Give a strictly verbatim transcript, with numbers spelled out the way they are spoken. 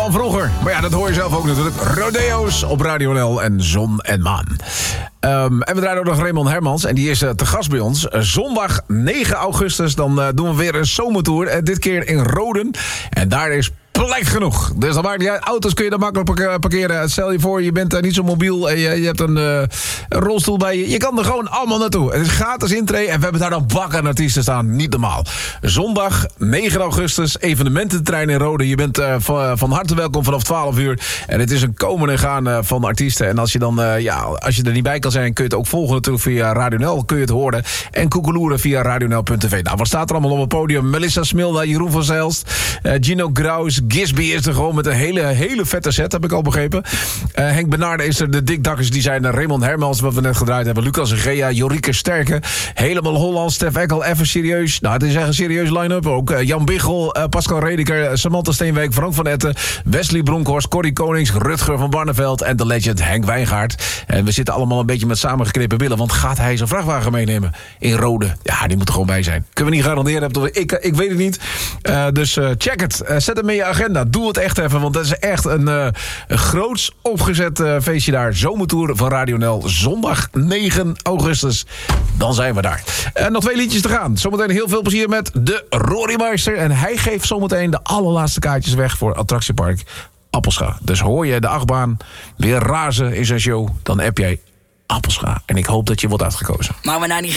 van vroeger. Maar ja, dat hoor je zelf ook natuurlijk. Rodeo's op Radio N L en Zon en Maan. Um, en we draaien ook nog Raymond Hermans. En die is uh, te gast bij ons. Uh, zondag negen augustus. Dan uh, doen we weer een zomertour. Uh, dit keer in Roden. En daar is plek genoeg. Dus dan maakt niet uit. Auto's kun je dan makkelijk parkeren. Stel je voor, je bent uh, niet zo mobiel en je, je hebt een, uh, een rolstoel bij je. Je kan er gewoon allemaal naartoe. Het is gratis intree en we hebben daar dan bakken aan artiesten staan. Niet normaal. Zondag negen augustus, evenemententrein in Rode. Je bent uh, van, van harte welkom vanaf twaalf uur. En het is een komen en gaan uh, van artiesten. En als je dan, uh, ja, als je er niet bij kan zijn, kun je het ook volgen natuurlijk via Radio N L. Kun je het horen. En koekeloeren via radio n l punt t v. Nou, wat staat er allemaal op het podium? Melissa Smilda, Jeroen van Zijlst, uh, Gino Graus, Gisby is er gewoon met een hele, hele vette set, heb ik al begrepen. Uh, Henk Benaarde is er, de Dikdakkers die zijn er, Raymond Hermans, wat we net gedraaid hebben, Lucas en Gea, Jorike Sterke, helemaal Hollands, Stef Ekkel, even serieus. Nou, het is echt een serieus line-up ook. Uh, Jan Biggel, uh, Pascal Redeker, Samantha Steenwijk, Frank van Etten, Wesley Bronkhorst, Corrie Konings, Rutger van Barneveld en de legend Henk Wijngaard. En we zitten allemaal een beetje met samengeknippen billen, want gaat hij zijn vrachtwagen meenemen in Rode? Ja, die moet er gewoon bij zijn. Kunnen we niet garanderen, ik, ik weet het niet. Uh, dus uh, check het. Uh, zet hem in je agenda. Doe het echt even, want dat is echt een, uh, een groots opgezet uh, feestje daar. Zomertour van Radio N L. Zondag negen augustus. Dan zijn we daar. Uh, nog twee liedjes te gaan. Zometeen heel veel plezier met de Rory Meister. En hij geeft zometeen de allerlaatste kaartjes weg voor attractiepark Appelscha. Dus hoor je de achtbaan weer razen in zijn show, dan app jij Appelscha. En ik hoop dat je wordt uitgekozen. Maar we naar die